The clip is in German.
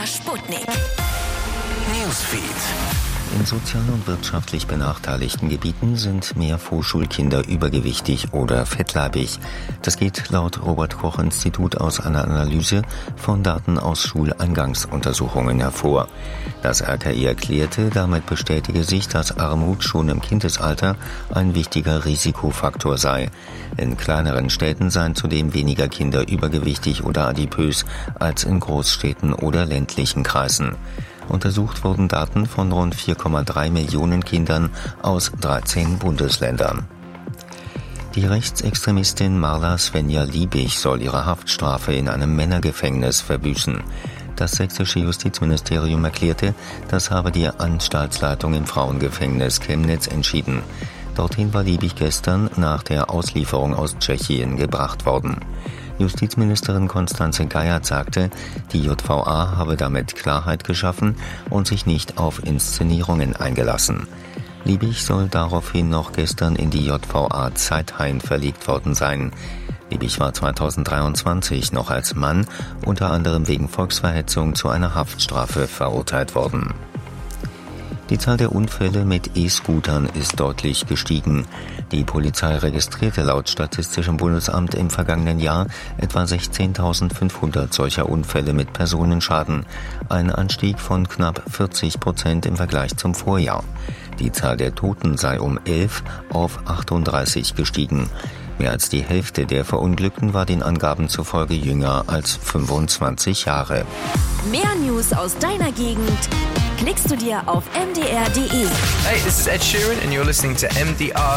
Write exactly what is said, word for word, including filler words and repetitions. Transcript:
der Sputnik. Newsfeed. In sozial und wirtschaftlich benachteiligten Gebieten sind mehr Vorschulkinder übergewichtig oder fettleibig. Das geht laut Robert-Koch-Institut aus einer Analyse von Daten aus Schuleingangsuntersuchungen hervor. Das R K I erklärte, damit bestätige sich, dass Armut schon im Kindesalter ein wichtiger Risikofaktor sei. In kleineren Städten seien zudem weniger Kinder übergewichtig oder adipös als in Großstädten oder ländlichen Kreisen. Untersucht wurden Daten von rund vier Komma drei Millionen Kindern aus dreizehn Bundesländern. Die Rechtsextremistin Marla Svenja Liebig soll ihre Haftstrafe in einem Männergefängnis verbüßen. Das sächsische Justizministerium erklärte, das habe die Anstaltsleitung im Frauengefängnis Chemnitz entschieden. Dorthin war Liebig gestern nach der Auslieferung aus Tschechien gebracht worden. Justizministerin Constanze Geiert sagte, die J V A habe damit Klarheit geschaffen und sich nicht auf Inszenierungen eingelassen. Liebig soll daraufhin noch gestern in die J V A Zeithain verlegt worden sein. Liebig war zweitausenddreiundzwanzig noch als Mann unter anderem wegen Volksverhetzung zu einer Haftstrafe verurteilt worden. Die Zahl der Unfälle mit E-Scootern ist deutlich gestiegen. Die Polizei registrierte laut Statistischem Bundesamt im vergangenen Jahr etwa sechzehntausendfünfhundert solcher Unfälle mit Personenschaden, ein Anstieg von knapp vierzig Prozent im Vergleich zum Vorjahr. Die Zahl der Toten sei um elf auf achtunddreißig gestiegen. Mehr als die Hälfte der Verunglückten war den Angaben zufolge jünger als fünfundzwanzig Jahre. Mehr News aus deiner Gegend klickst du dir auf m d r punkt d e. Hey, this is Ed Sheeran and you're listening to M D R